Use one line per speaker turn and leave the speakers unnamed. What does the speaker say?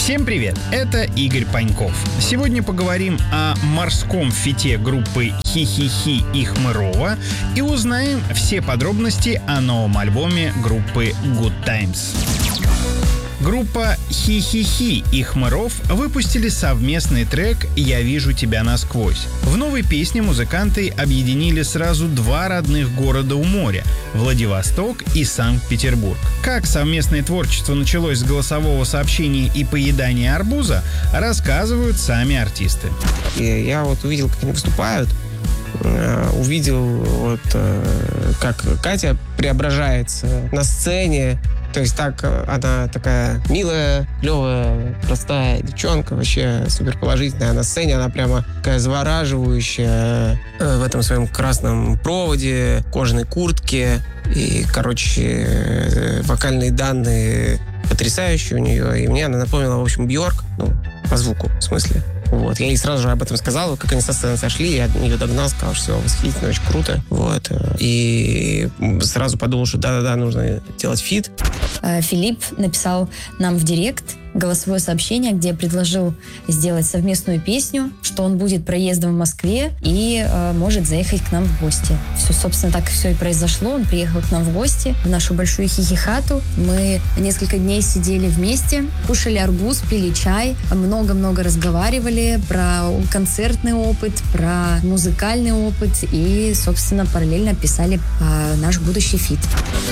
Всем привет, это Игорь Паньков. Сегодня поговорим о морском фите группы «Хи-хи-хи» и Хмырова и узнаем все подробности о новом альбоме группы Good Times. Группа «Хи-хи-хи» и Хмыров выпустили совместный трек «Я вижу тебя насквозь». В новой песне музыканты объединили сразу два родных города у моря – Владивосток и Санкт-Петербург. Как совместное творчество началось с голосового сообщения и поедания арбуза, рассказывают сами артисты.
Я увидел, как они выступают, увидел, как Катя преображается на сцене. То есть так она такая милая, клевая, простая девчонка, вообще супер положительная. А на сцене она прямо такая завораживающая в этом своем красном проводе, кожаной куртке. И, вокальные данные потрясающие у нее. И мне она напомнила, в общем, Бьорк, по звуку, в смысле. Я ей сразу же об этом сказал, как они со сцены сошли, я ее догнал, сказал, что все восхитительно, очень круто. И сразу подумал, что да, нужно делать фит.
Филипп написал нам в директ голосовое сообщение, где предложил сделать совместную песню, что он будет проездом в Москве и может заехать к нам в гости. Все, собственно, так все и произошло. Он приехал к нам в гости, в нашу большую хихи-хату. Мы несколько дней сидели вместе, кушали арбуз, пили чай, много-много разговаривали про концертный опыт, про музыкальный опыт и, собственно, параллельно писали наш будущий фит.